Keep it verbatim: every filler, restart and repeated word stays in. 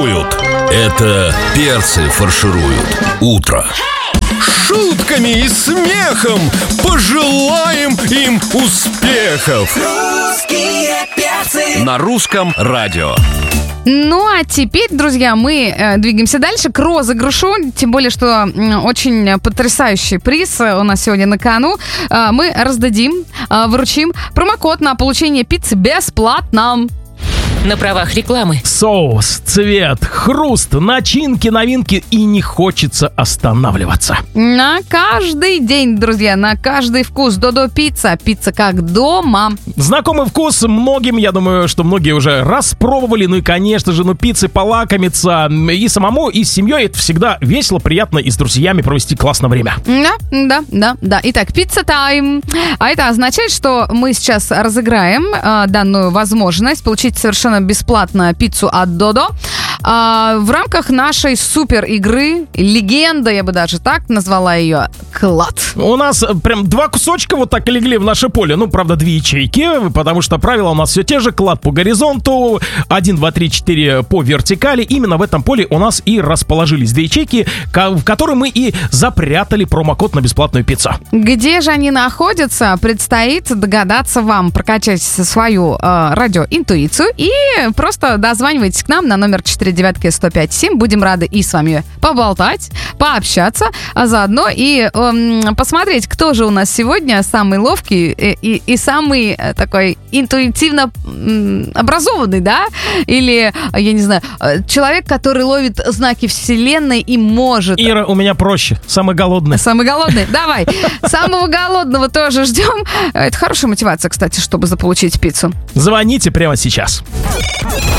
Это перцы фаршируют утро. Шутками и смехом пожелаем им успехов. Русские перцы. На русском радио. Ну, а теперь, друзья, мы э, двигаемся дальше к розыгрышу. Тем более, что э, очень потрясающий приз у нас сегодня на кону. Э, мы раздадим, э, вручим промокод на получение пиццы бесплатно. На правах рекламы. Соус, цвет, хруст, начинки, новинки, и не хочется останавливаться. На каждый день, друзья, на каждый вкус. Додо пицца. Пицца как дома. Знакомый вкус многим, я думаю, что многие уже распробовали. Ну и, конечно же, ну пиццы полакомиться и самому, и с семьей. Это всегда весело, приятно и с друзьями провести классное время. Да, да, да, да. Итак, пицца тайм. А это означает, что мы сейчас разыграем э, данную возможность получить совершенно бесплатно пиццу от Додо а, в рамках нашей супер игры, легенда, я бы даже так назвала ее, клад. У нас прям два кусочка вот так легли в наше поле. Ну, правда, две ячейки, потому что правила у нас все те же. Клад по горизонту, один, два, три, четыре по вертикали. Именно в этом поле у нас и расположились две ячейки, в которые мы и запрятали промокод на бесплатную пиццу. Где же они находятся, предстоит догадаться вам. Прокачать свою э, радиоинтуицию и просто дозванивайтесь к нам на номер четыре девятки сто пять семь. Будем рады и с вами поболтать, пообщаться, а заодно и эм, посмотреть, кто же у нас сегодня самый ловкий и, и, и самый э, такой интуитивно м, образованный, да? Или, я не знаю, человек, который ловит знаки вселенной и может... Ира, у меня проще. Самый голодный. Самый голодный? Давай. Самого голодного тоже ждем. Это хорошая мотивация, кстати, чтобы заполучить пиццу. Звоните прямо сейчас.